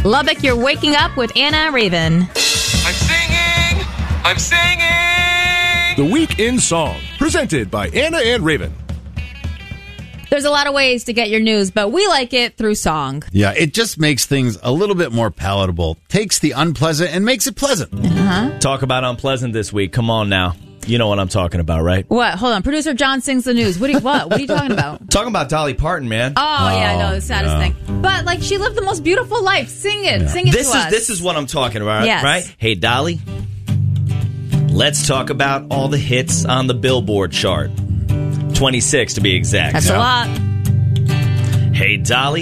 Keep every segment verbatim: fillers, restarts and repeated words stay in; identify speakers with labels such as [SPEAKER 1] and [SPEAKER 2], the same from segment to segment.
[SPEAKER 1] Lubbock, you're waking up with Anna Raven.
[SPEAKER 2] I'm singing! I'm singing!
[SPEAKER 3] The Week in Song, presented by Anna and Raven.
[SPEAKER 1] There's a lot of ways to get your news, but we like it through song.
[SPEAKER 4] Yeah, it just makes things a little bit more palatable. Takes the unpleasant and makes it pleasant.
[SPEAKER 1] Uh-huh.
[SPEAKER 5] Talk about unpleasant this week. Come on now. You know what I'm talking about, right?
[SPEAKER 1] What? Hold on. Producer John sings the news. What? Do you, what? What are you talking about?
[SPEAKER 5] Talking about Dolly Parton, man.
[SPEAKER 1] Oh, oh yeah, I know. The saddest
[SPEAKER 4] yeah.
[SPEAKER 1] thing. But, like, she lived the most beautiful life. Sing it.
[SPEAKER 4] Yeah.
[SPEAKER 1] Sing it
[SPEAKER 5] This
[SPEAKER 1] to
[SPEAKER 5] is
[SPEAKER 1] us.
[SPEAKER 5] this is what I'm talking about,
[SPEAKER 1] Yes.
[SPEAKER 5] right? Hey, Dolly, let's talk about all the hits on the Billboard chart. twenty-six to be exact.
[SPEAKER 1] That's
[SPEAKER 4] Yeah.
[SPEAKER 1] a lot.
[SPEAKER 5] Hey, Dolly,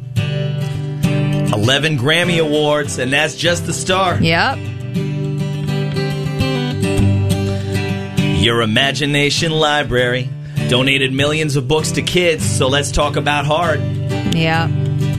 [SPEAKER 5] eleven Grammy Awards, and that's just the start.
[SPEAKER 1] Yep.
[SPEAKER 5] Your imagination library donated millions of books to kids, so let's talk about hard.
[SPEAKER 1] Yeah.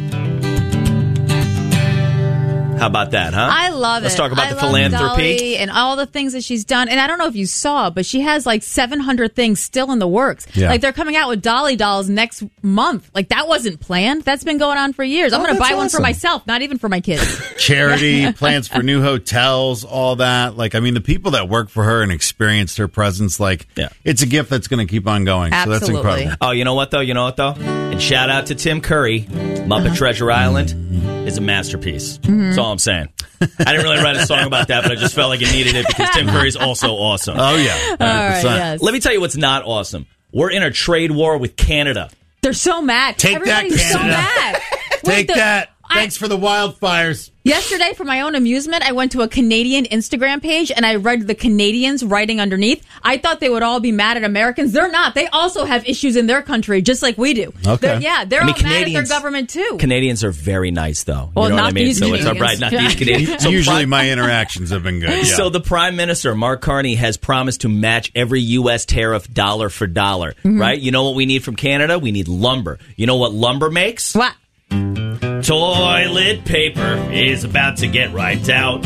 [SPEAKER 5] How about that, huh?
[SPEAKER 1] I love
[SPEAKER 5] Let's
[SPEAKER 1] it.
[SPEAKER 5] talk about
[SPEAKER 1] I
[SPEAKER 5] the
[SPEAKER 1] love
[SPEAKER 5] philanthropy.
[SPEAKER 1] Dolly and all the things that she's done. And I don't know if you saw, but she has like seven hundred things still in the works.
[SPEAKER 4] Yeah.
[SPEAKER 1] Like they're coming out with Dolly dolls next month. Like that wasn't planned. That's been going on for years. I'm
[SPEAKER 4] Oh,
[SPEAKER 1] going to
[SPEAKER 4] that's
[SPEAKER 1] buy one for
[SPEAKER 4] awesome.
[SPEAKER 1] myself, not even for my kids.
[SPEAKER 4] Charity, plans for new hotels, all that. Like, I mean, the people that work for her and experienced her presence, like,
[SPEAKER 5] Yeah.
[SPEAKER 4] it's a gift that's going to keep on going. So that's
[SPEAKER 1] Absolutely.
[SPEAKER 4] incredible.
[SPEAKER 5] Oh, you know what, though? You know what, though? And shout out to Tim Curry. Muppet
[SPEAKER 1] Uh-huh.
[SPEAKER 5] Treasure Island is a masterpiece. That's all I'm saying. I didn't really write a song about that, but I just felt like it needed it because Tim Curry's also awesome.
[SPEAKER 4] Oh, yeah. one hundred percent.
[SPEAKER 1] All right, yes.
[SPEAKER 5] Let me tell you what's not awesome. We're in a trade war with Canada.
[SPEAKER 1] They're so mad.
[SPEAKER 4] Take that,
[SPEAKER 1] Everybody's so
[SPEAKER 4] Canada.
[SPEAKER 1] mad. Wait,
[SPEAKER 4] Take
[SPEAKER 1] the-
[SPEAKER 4] that.
[SPEAKER 1] I-
[SPEAKER 4] Thanks for the wildfires.
[SPEAKER 1] Yesterday, for my own amusement, I went to a Canadian Instagram page and I read the Canadians writing underneath. I thought they would all be mad at Americans. They're not. They also have issues in their country, just like we do.
[SPEAKER 4] Okay.
[SPEAKER 1] They're, yeah, they're
[SPEAKER 5] I mean,
[SPEAKER 1] all mad at their
[SPEAKER 5] Canadians-
[SPEAKER 1] government, too.
[SPEAKER 5] Canadians are very nice, though.
[SPEAKER 1] Well,
[SPEAKER 5] you know what
[SPEAKER 1] not
[SPEAKER 5] I mean?
[SPEAKER 1] these
[SPEAKER 5] So it's all right.
[SPEAKER 1] Canadians.
[SPEAKER 5] Not these Canadians. So
[SPEAKER 4] Usually
[SPEAKER 5] Prime-
[SPEAKER 4] my interactions have been good. Yeah.
[SPEAKER 5] So the Prime Minister, Mark Carney, has promised to match every U S tariff dollar for dollar,
[SPEAKER 1] Mm-hmm.
[SPEAKER 5] right? You know what we need from Canada? We need lumber. You know what lumber makes?
[SPEAKER 1] What?
[SPEAKER 5] Toilet paper is about to get right out.